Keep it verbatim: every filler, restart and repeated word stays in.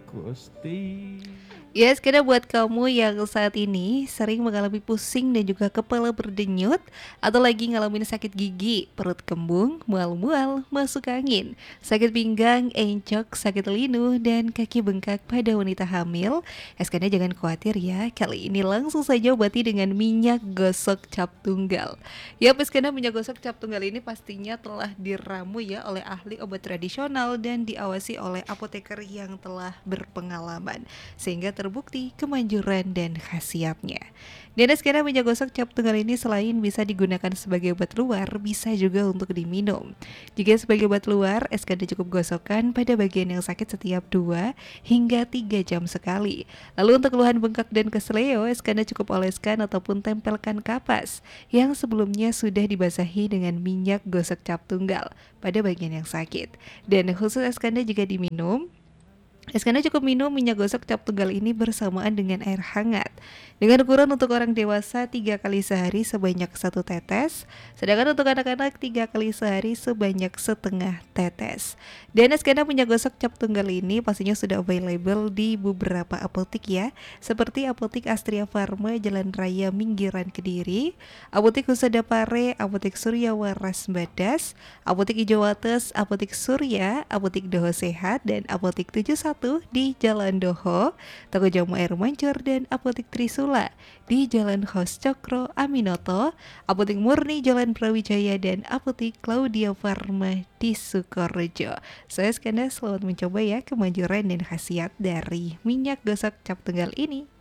Gusti. Yes, karena buat kamu yang saat ini sering mengalami pusing dan juga kepala berdenyut atau lagi ngalamin sakit gigi, perut kembung, mual-mual, masuk angin, sakit pinggang, encok, sakit linu, dan kaki bengkak pada wanita hamil, Eskana jangan khawatir ya, kali ini langsung saja obati dengan minyak gosok cap tunggal. Ya, Eskana minyak gosok cap tunggal ini pastinya telah diramu ya oleh ahli obat tradisional dan diawasi oleh apoteker yang telah berpengalaman sehingga terbukti kemanjuran dan khasiatnya. Dan sekarang minyak gosok cap tunggal ini selain bisa digunakan sebagai obat luar, bisa juga untuk diminum. Jika sebagai obat luar, es kada cukup gosokkan pada bagian yang sakit setiap dua hingga tiga jam sekali. Lalu untuk keluhan bengkak dan kesleo, es kada cukup oleskan ataupun tempelkan kapas yang sebelumnya sudah dibasahi dengan minyak gosok cap tunggal pada bagian yang sakit. Dan khusus es kada jika diminum, Eskana cukup minum minyak gosok cap tunggal ini bersamaan dengan air hangat. Dengan ukuran untuk orang dewasa tiga kali sehari sebanyak satu tetes, sedangkan untuk anak-anak tiga kali sehari sebanyak setengah tetes. Dan Eskana minyak gosok cap tunggal ini pastinya sudah available di beberapa apotik ya, seperti apotik Astria Pharma Jalan Raya Minggiran Kediri, apotik Husada Pare, apotik Surya Waras Badas, apotik Ijo Wates, apotik Surya, apotik Doho Sehat, dan apotik tujuh puluh satu di Jalan Doho, toko jamu air mancur, dan apotik Trisula di Jalan Hos Cokro Aminoto, apotik Murni Jalan Brawijaya, dan apotik Claudia Pharma di Sukorejo. Saya Skanda selamat mencoba ya kemanjuran dan khasiat dari minyak gosok cap tunggal ini.